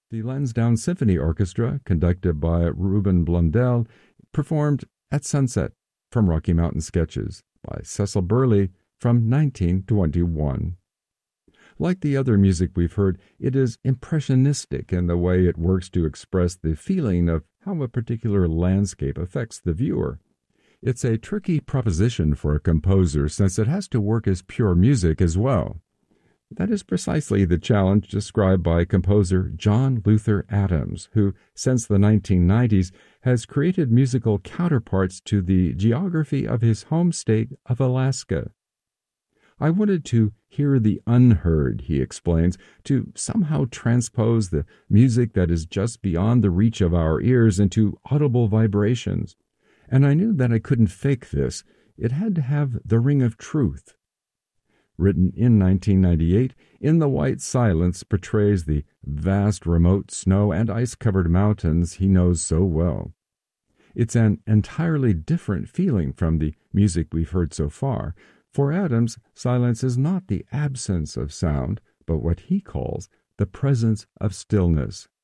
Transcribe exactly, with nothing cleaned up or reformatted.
The Lansdowne Symphony Orchestra, conducted by Ruben Blundell, performed At Sunset from Rocky Mountain Sketches by Cecil Burley from nineteen twenty-one. Like the other music we've heard, it is impressionistic in the way it works to express the feeling of how a particular landscape affects the viewer. It's a tricky proposition for a composer since it has to work as pure music as well. That is precisely the challenge described by composer John Luther Adams, who, since the nineteen nineties, has created musical counterparts to the geography of his home state of Alaska. I wanted to hear the unheard, he explains, to somehow transpose the music that is just beyond the reach of our ears into audible vibrations. And I knew that I couldn't fake this. It had to have the ring of truth. Written in nineteen ninety-eight, In the White Silence portrays the vast remote snow and ice-covered mountains he knows so well. It's an entirely different feeling from the music we've heard so far. For Adams, silence is not the absence of sound, but what he calls the presence of stillness.